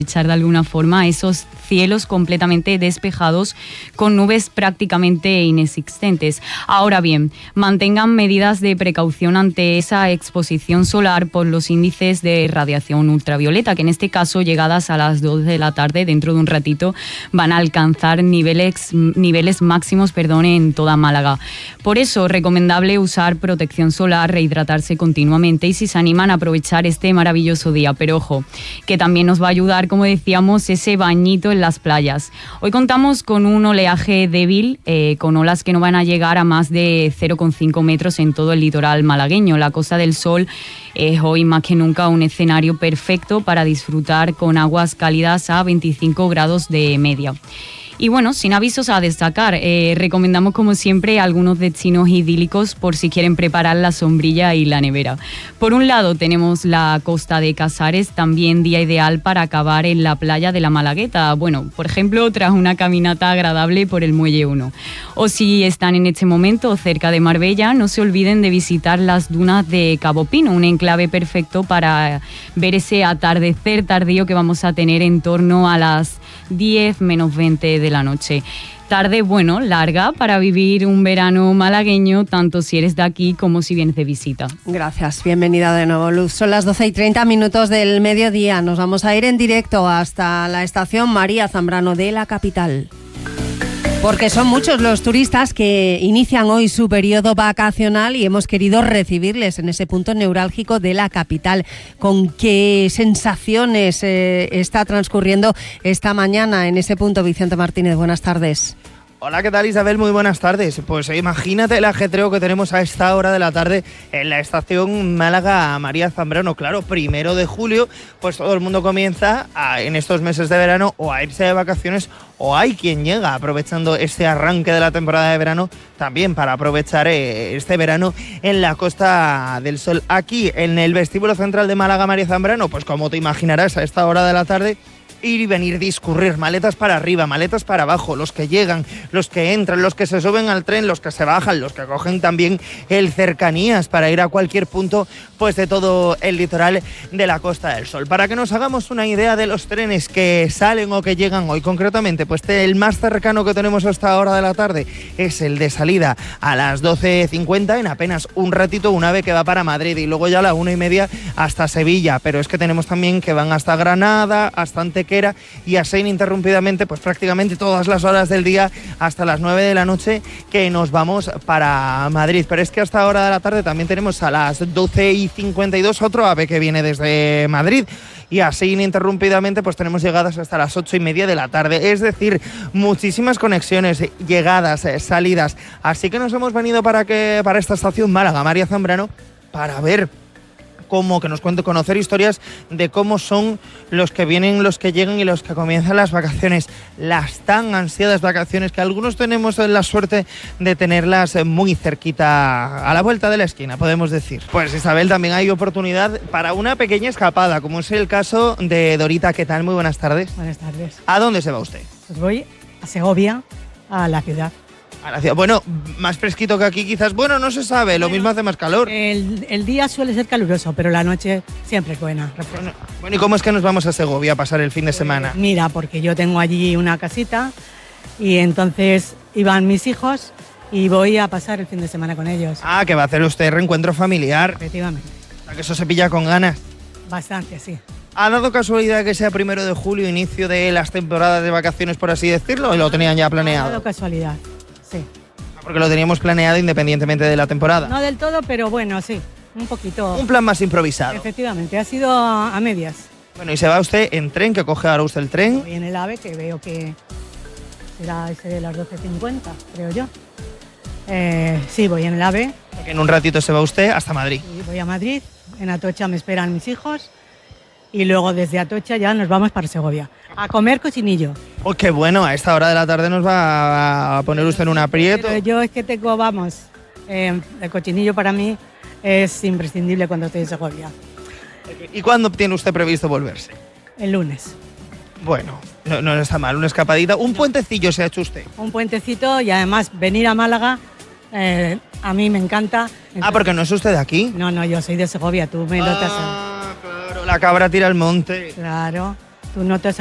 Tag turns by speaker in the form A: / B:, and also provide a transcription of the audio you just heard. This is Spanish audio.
A: aprovechar de alguna forma esos cielos completamente despejados con nubes prácticamente inexistentes. Ahora bien, mantengan medidas de precaución ante esa exposición solar por los índices de radiación ultravioleta, que en este caso, llegadas a las 2 de la tarde, dentro de un ratito, van a alcanzar niveles máximos en toda Málaga. Por eso, recomendable usar protección solar, rehidratarse continuamente y, si se animan, a aprovechar este maravilloso día. Pero ojo, que también nos va a ayudar, como decíamos, ese bañito en las playas. Hoy contamos con un oleaje débil, con olas que no van a llegar a más de 0,5 metros en todo el litoral malagueño. La Costa del Sol es hoy más que nunca un escenario perfecto para disfrutar con aguas cálidas a 25 grados de media. Y bueno, sin avisos a destacar, recomendamos como siempre algunos destinos idílicos por si quieren preparar la sombrilla y la nevera. Por un lado tenemos la Costa de Casares, también día ideal para acabar en la playa de la Malagueta. Bueno, por ejemplo, tras una caminata agradable por el Muelle 1. O si están en este momento cerca de Marbella, no se olviden de visitar las dunas de Cabo Pino, un enclave perfecto para ver ese atardecer tardío que vamos a tener en torno a las 10 menos 20 de la noche. Tarde, larga para vivir un verano malagueño, tanto si eres de aquí como si vienes de visita.
B: Gracias, bienvenida de nuevo, Luz. Son las 12:30 del mediodía. Nos vamos a ir en directo hasta la estación María Zambrano de la capital. Porque son muchos los turistas que inician hoy su periodo vacacional y hemos querido recibirles en ese punto neurálgico de la capital. ¿Con qué sensaciones está transcurriendo esta mañana en ese punto? Vicente Martínez, buenas tardes.
C: Hola, ¿qué tal, Isabel? Muy buenas tardes. Pues imagínate el ajetreo que tenemos a esta hora de la tarde en la estación Málaga María Zambrano. Claro, 1 de julio, pues todo el mundo comienza en estos meses de verano o a irse de vacaciones, o hay quien llega aprovechando este arranque de la temporada de verano también para aprovechar este verano en la Costa del Sol. Aquí, en el vestíbulo central de Málaga María Zambrano, pues como te imaginarás, a esta hora de la tarde, ir y venir, discurrir, maletas para arriba, maletas para abajo, los que llegan, los que entran, los que se suben al tren, los que se bajan, los que cogen también el cercanías para ir a cualquier punto pues de todo el litoral de la Costa del Sol. Para que nos hagamos una idea de los trenes que salen o que llegan hoy concretamente, pues el más cercano que tenemos a esta hora de la tarde es el de salida a las 12:50, en apenas un ratito, un AVE que va para Madrid, y luego ya a la 1:30 hasta Sevilla, pero es que tenemos también que van hasta Granada, hasta Antequera, y así ininterrumpidamente, pues prácticamente todas las horas del día hasta las 9 de la noche que nos vamos para Madrid. Pero es que hasta hora de la tarde también tenemos a las 12:52 otro AVE que viene desde Madrid, y así ininterrumpidamente pues tenemos llegadas hasta las 8:30 de la tarde. Es decir, muchísimas conexiones, llegadas, salidas. Así que nos hemos venido para esta estación Málaga María Zambrano para ver que nos cuente, conocer historias de cómo son los que vienen, los que llegan y los que comienzan las vacaciones, las tan ansiadas vacaciones que algunos tenemos la suerte de tenerlas muy cerquita, a la vuelta de la esquina, podemos decir. Pues Isabel, también hay oportunidad para una pequeña escapada, como es el caso de Dorita. ¿Qué tal? Muy buenas tardes.
D: Buenas tardes.
C: ¿A dónde se va usted?
D: Pues voy a Segovia, a la ciudad.
C: Bueno, más fresquito que aquí quizás. Bueno, no se sabe, lo mismo hace más calor.
D: El día suele ser caluroso, pero la noche siempre es buena.
C: Bueno, ¿y cómo es que nos vamos a Segovia a pasar el fin de semana?
D: Mira, porque yo tengo allí una casita y entonces iban mis hijos y voy a pasar el fin de semana con ellos.
C: Ah, que va a hacer usted reencuentro familiar.
D: Efectivamente.
C: ¿A que eso se pilla con ganas?
D: Bastante, sí.
C: ¿Ha dado casualidad que sea 1 de julio, inicio de las temporadas de vacaciones, por así decirlo, o lo tenían ya planeado?
D: Ha dado casualidad. Sí.
C: Porque lo teníamos planeado independientemente de la temporada.
D: No del todo, pero bueno, sí, un poquito.
C: Un plan más improvisado.
D: Efectivamente, ha sido a medias.
C: Bueno, y se va usted en tren, que coge ahora usted el tren.
D: Voy en el AVE, que veo que será ese de las 12:50, creo yo. Sí, voy en el AVE.
C: Porque en un ratito se va usted hasta Madrid.
D: Sí, voy a Madrid, en Atocha me esperan mis hijos y luego desde Atocha ya nos vamos para Segovia a comer cochinillo.
C: Oh, qué bueno, a esta hora de la tarde nos va a poner usted en un aprieto.
D: Pero yo es que tengo, el cochinillo para mí es imprescindible cuando estoy en Segovia.
C: ¿Y cuándo tiene usted previsto volverse?
D: El lunes.
C: Bueno, no está mal, una escapadita. Un puentecillo se ha hecho usted.
D: Un puentecito, y además venir a Málaga a mí me encanta. Entonces,
C: porque no es usted de aquí.
D: No, yo soy de Segovia, tú me notas.
C: Claro, la cabra tira al monte.
D: Claro. Tú notas